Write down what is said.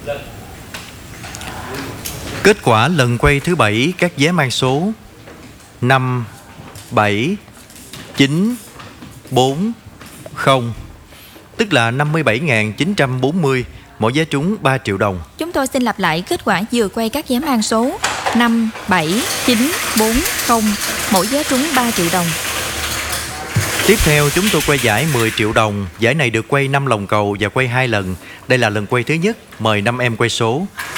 Kết quả lần quay thứ 7 các vé mang số 5, 7, 9, 4, 0, tức là 57.940, mỗi vé trúng 3 triệu đồng. Chúng tôi xin lặp lại kết quả vừa quay các vé mang số 5, 7, 9, 4, 0, mỗi vé trúng 3 triệu đồng. Tiếp theo chúng tôi quay giải 10 triệu đồng. Giải này được quay 5 lòng cầu và quay 2 lần. Đây là lần quay thứ nhất. Mời 5 em quay số